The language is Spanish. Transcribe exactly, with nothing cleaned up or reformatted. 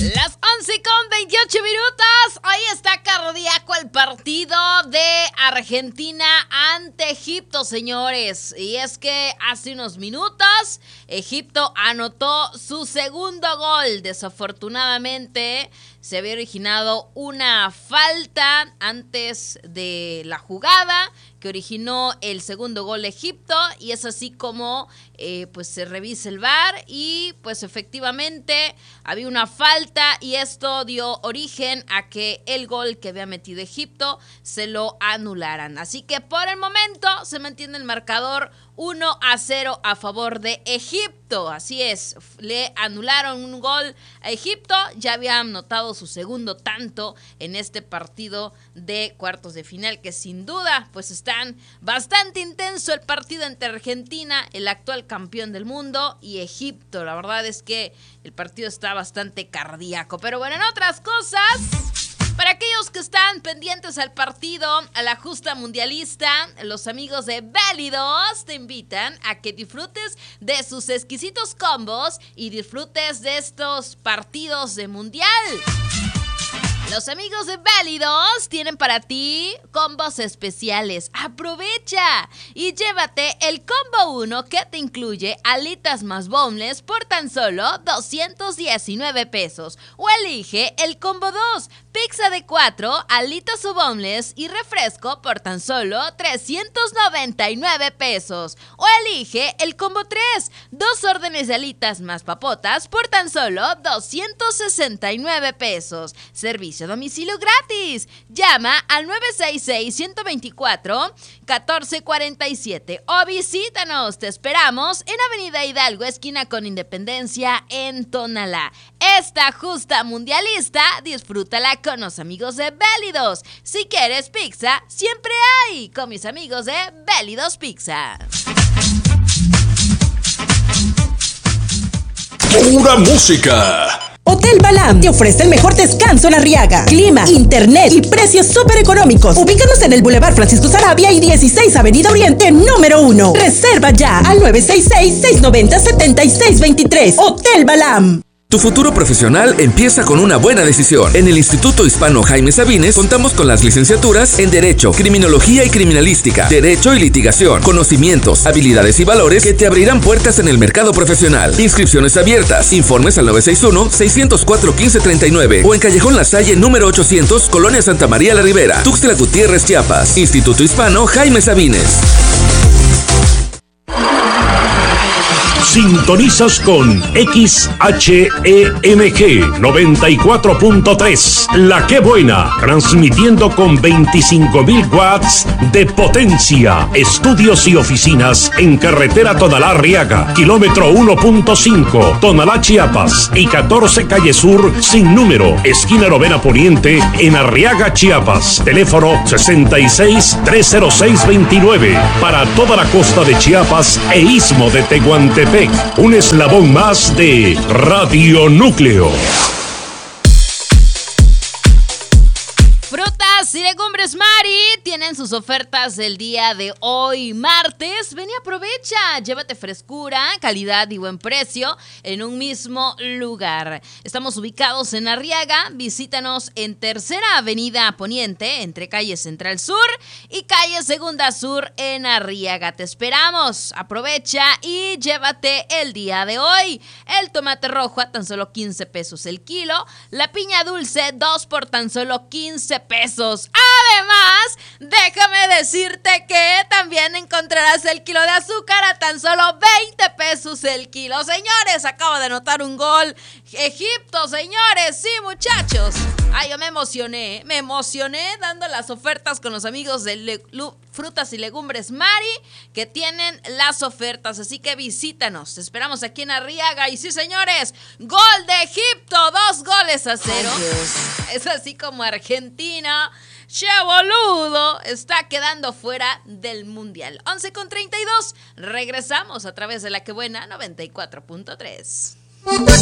Las once con veintiocho minutos. Hoy está cardíaco el partido de Argentina ante Egipto, señores. Y es que hace unos minutos Egipto anotó su segundo gol. Desafortunadamente se había originado una falta antes de la jugada que originó el segundo gol de Egipto, y es así como eh, pues se revisa el V A R y pues efectivamente había una falta, y esto dio origen a que el gol que había metido Egipto se lo anularan. Así que por el momento se mantiene el marcador uno a cero a favor de Egipto. Así es, le anularon un gol a Egipto, ya había anotado su segundo tanto en este partido de cuartos de final, que sin duda pues están bastante intenso el partido entre Argentina, el actual campeón del mundo, y Egipto. La verdad es que el partido está bastante cardíaco. Pero bueno, en otras cosas, para aquellos que están pendientes al partido, a la justa mundialista, los amigos de Válidos te invitan a que disfrutes de sus exquisitos combos y disfrutes de estos partidos de mundial. Los amigos de Válidos tienen para ti combos especiales. Aprovecha y llévate el combo uno, que te incluye alitas más boneless por tan solo doscientos diecinueve pesos. O elige el combo dos, pizza de cuatro, alitas o boneless y refresco por tan solo trescientos noventa y nueve pesos. O elige el combo tres, dos órdenes de alitas más papotas por tan solo doscientos sesenta y nueve pesos. Servicio a domicilio gratis. Llama al nueve seis seis, uno dos cuatro, uno cuatro cuatro siete o visítanos. Te esperamos en Avenida Hidalgo, esquina con Independencia, en Tonalá. Esta justa mundialista, disfrútala con los amigos de Válidos. Si quieres pizza, siempre hay con mis amigos de Válidos Pizza. Pura música. Hotel Balam te ofrece el mejor descanso en Arriaga. Clima, internet y precios súper económicos. Ubícanos en el Boulevard Francisco Sarabia y dieciséis Avenida Oriente número uno. Reserva ya al nueve seis seis, seis nueve cero, siete seis dos tres. Hotel Balam. Tu futuro profesional empieza con una buena decisión. En el Instituto Hispano Jaime Sabines contamos con las licenciaturas en Derecho, Criminología y Criminalística, Derecho y Litigación, conocimientos, habilidades y valores que te abrirán puertas en el mercado profesional. Inscripciones abiertas. Informes al nueve seis uno, seis cero cuatro, uno cinco tres nueve o en Callejón La Salle número ochocientos, Colonia Santa María La Ribera, Tuxtla Gutiérrez, Chiapas. Instituto Hispano Jaime Sabines. Sintonizas con X H E M G noventa y cuatro punto tres, La Que Buena, transmitiendo con veinticinco mil watts de potencia. Estudios y oficinas en carretera Tonalá-Arriaga, kilómetro uno punto cinco, Tonalá, Chiapas, y catorce Calle Sur sin número, esquina Novena Poniente, en Arriaga, Chiapas. Teléfono sesenta y seis, trescientos seis veintinueve, para toda la costa de Chiapas e istmo de Tehuantepec. Un eslabón más de Radio Núcleo. Frutas y legumbres Mari tienen sus ofertas del día de hoy, martes. Ven y aprovecha. Llévate frescura, calidad y buen precio en un mismo lugar. Estamos ubicados en Arriaga. Visítanos en Tercera Avenida Poniente, entre calle Central Sur y calle Segunda Sur en Arriaga. Te esperamos. Aprovecha y llévate el día de hoy. El tomate rojo a tan solo quince pesos el kilo. La piña dulce, dos por tan solo quince pesos. Además, déjame decirte que también encontrarás el kilo de azúcar a tan solo veinte pesos el kilo. Señores, acabo de anotar un gol. Egipto, señores, sí, muchachos. Ay, yo me emocioné, me emocioné dando las ofertas con los amigos de Le- Lu- Frutas y Legumbres Mari, que tienen las ofertas, así que visítanos. Te esperamos aquí en Arriaga. Y sí, señores, gol de Egipto, dos goles a cero. Ay, es así como Argentina, che boludo, está quedando fuera del Mundial. once con treinta y dos, regresamos a través de La Que Buena noventa y cuatro punto tres.